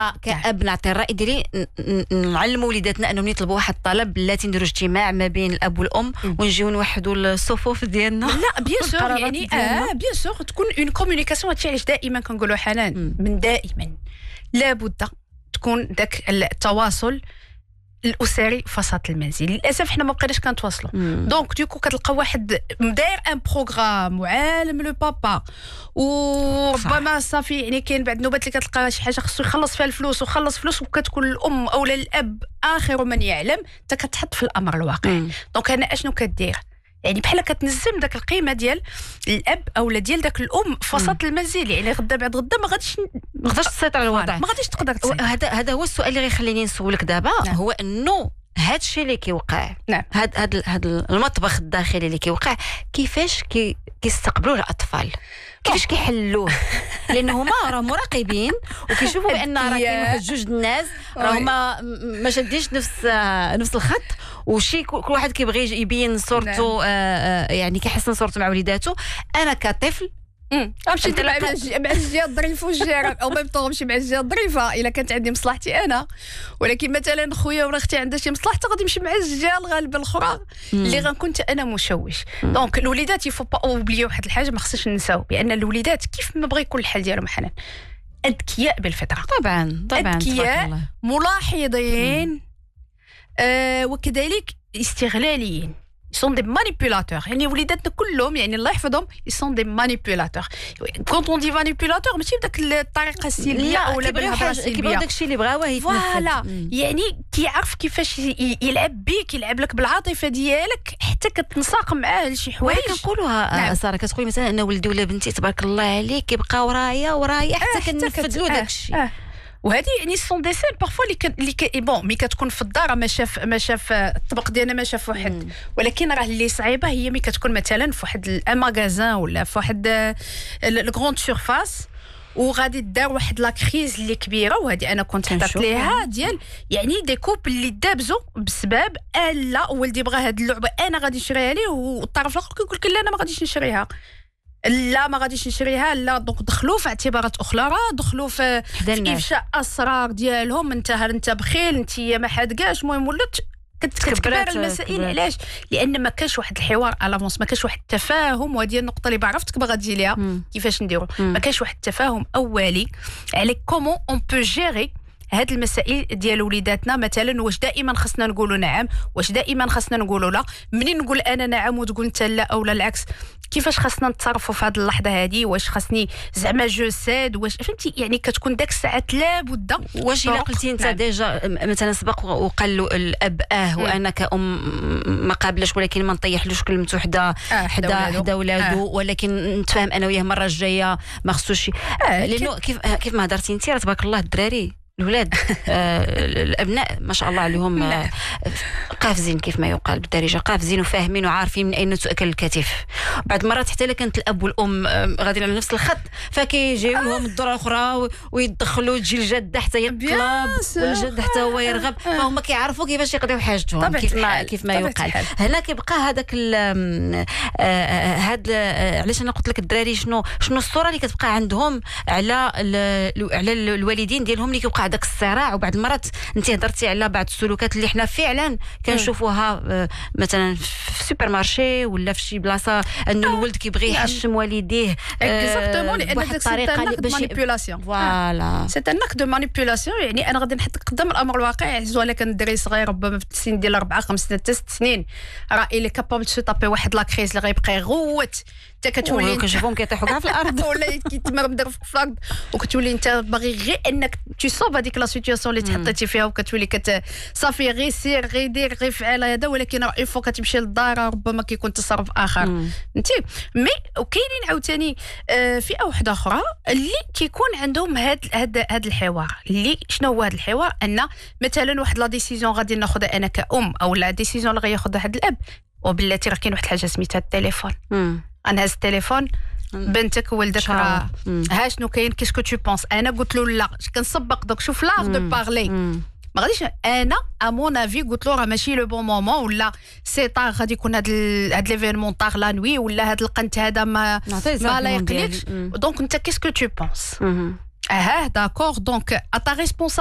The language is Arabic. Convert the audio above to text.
كأب نعطي الرأي ديالي نعلموا وليداتنا انهم يطلبوا واحد الطلب بلاتي نديروا اجتماع ما بين الاب والام ونجيو نوحدوا الصفوف ديالنا. لا بيان سور يعني بيان سور تكون اون كومونيكاسيون. هادشي علاش دائما كنقولوا حنان من دائما لابد تكون داك التواصل الاسري في وسط المنزل. للاسف حنا ما بقيناش كنتواصلوا. دونك ديكو كتلقى واحد داير ان بروغرام وعالم لو بابا وربما صافي يعني كاين بعد نوبات اللي كتلقى شي حاجه خصو يخلص فيها الفلوس وخلص فلوس وكتكون الام اولا الاب اخر من يعلم انت كتحط في الامر الواقع. دونك انا اشنو كدير يعني بحال كتنزم داك القيمه ديال الاب اولا ديال داك الام في وسط المنزل. يعني غدا بعد غدا ما غاديش تسيطر على الوضع، ما غاديش تقدر تسيطر. هذا هو السؤال اللي غيخليني نسولك دابا. هو انه هذا الشيء اللي كيوقع، هذا المطبخ الداخلي اللي كيوقع، كيفاش كيستقبلوه الاطفال، كيفاش كيحلوه؟ لانه هما راهم مراقبين وكيشوفوا بان راه كاين واحد جوج الناس راهم ما شادينش نفس الخط، وشي كل واحد كيبغي يبين صورته. يعني كيحسن صورته مع وليداته. انا كطفل امشي مع الجهه الظريفه والجيران او ميم طون نمشي مع الجهه الظريفه الا كانت عندي مصلحتي انا. ولكن مثلا خويا ولا اختي عندها شي مصلحه غادي نمشي مع الجهه الغالبه الاخرى اللي غنكون انا مشوش. دونك الوليدات يفو با اوبليو واحد الحاجه ما خصناش ننساو بان الوليدات كيف ما بغى يكون الحال ديالهم حنان اذكياء بالفطره. طبعا اذكياء ملاحظين وكذلك استغلاليين. sont des manipulateurs. يعني وليداتنا كلهم يعني الله يحفظهم ils sont des manipulateurs. quand on dit manipulateur ماشي بداك الطريقه السلبيه او بالهضره السلبيه، كيبغيو داكشي اللي بغاوه يتنفذ. فوالا يعني كيعرف كيفاش يلعب بيك، يلعب لك بالعاطفه ديالك حتى كتنساق معاه لشي حوايج. كنقولوها ساره، كتقولي مثلا انا ولدي ولا بنتي تبارك الله عليك كيبقى ورايا حتى كنفذ له داكشي. وهذه يعني سون دي سين بارفو اللي بون مي كتكون في الدار ما شاف الطبق ديالنا ما شاف واحد. ولكن راه اللي صعيبه هي مي كتكون مثلا في واحد الماغازان ولا في واحد الكروند سورفاس وغادي دار واحد لا كريز اللي كبيره. وهذه انا كنت حطيت ليها ديال يعني دي كوب اللي دابزوا بسبب لا ولدي بغى هذه اللعبه انا غادي نشريها ليه، والطرف الاخر كيقول لك لا انا ما غاديش نشريها، لا ما غاديش نشريها. لا دونك دخلوا في اعتبارات اخرى، دخلوا في افشاء اسرار ديالهم. انت بخيل، انت ما حادقاش. المهم ولات كتكبر المسائل. علاش؟ لان ما كانش واحد الحوار الافونس، ما كانش واحد التفاهم. وهذه النقطه اللي بعرفتك باغا تجي ليها كيفاش نديروا. ما كانش واحد التفاهم اولي على كومون اون بو جيري هاد المسائل ديال وليداتنا. مثلا واش دائما خصنا نقولوا نعم، واش دائما خصنا نقولوا لا؟ منين نقول انا نعم وتقول انت لا او لا العكس؟ كيفاش خصنا نتصرفوا في هذه اللحظه هذه؟ واش خصني زعما جو ساد؟ واش فهمتي يعني كتكون داك الساعات لابد. واش الا قلتي انت ديجا مثلا سبق وقال له الاب وانا كأم ما قابلش ولكن ما نطيحلوش كلمته حدا ولادو، ولكن نتفاهم انا وياه المره الجايه ما خصوش لانه كيف ما هضرتي انت راه تبارك الله الدراري الولاد الابناء ما شاء الله عليهم قافزين كيف ما يقال بالدارجه، قافزين وفاهمين وعارفين من اين تؤكل الكتف. بعض المرات حتى الا كانت الاب والام غاديين على نفس الخط فكيجيو لهم الدره الاخرى ويدخلوا تجي الجده حتى هي الطلاب والجد حتى هو يرغب، فهم كيعرفوا كيفاش يقضيو حاجتهم كيف ما يقال. هنا كيبقى هذاك علاش انا قلت لك الدراري شنو الصوره اللي كتبقى عندهم على الوالدين ديالهم اللي كيوقع داك الصراع. وبعض المرات انت هضرتي على بعض السلوكات اللي حنا فعلا كنشوفوها مثلا في سوبر مارشي ولا في شي بلاصه انه الولد كيبغي يحشم والديه اكزاكتومون لان بواحد الطريقه اللي باش مانيبيولاسيون. فوالا سي ان اكت دو مانيبيولاسيون. يعني انا غادي نحطك قدام الامر الواقع. عزو الا كان دري صغير ربما في السن ديال 4 5 6 سنين راه اللي كابابل سو طابي واحد لا كريز اللي غيبقى يغوت حتى كتولي كنشوفهم كيطيحوا كاع في الارض ولا كيتمرمد في الارض وكتولي انت باغي غير انك تصوب هذيك لا سيتوياسيون اللي تحطيتي فيها وكتولي صافي غير سير غير دير غير فعل هذا. ولكن راه الفو كتمشي للدار ربما كيكون تصرف اخر فهمتي. مي وكاينين عاوتاني فئه وحده اخرى اللي كيكون عندهم هذا الحوار. اللي شنو هو هذا الحوار؟ ان مثلا واحد لا ديسيزيون غادي ناخذها انا كأم او لا ديسيزيون اللي غياخذها هذا الاب وبالتي راه كاين واحد الحاجه سميتها التليفون. انا هز التليفون بنتك ولدك راه ها شنو كاين كيسكو تو بونس. انا قلت له لا كنسبق دوك شوف لاغ دو بارلي ما غاديش انا امون افي قلت له راه ماشي لو بون مومون ولا سي طار غادي يكون هاد ليفينمون طار لا نوي ولا هاد القنت هذا ما لا يقلقش. دونك انت كيسكو تو بونس d'accord, donc à ta responsabilité.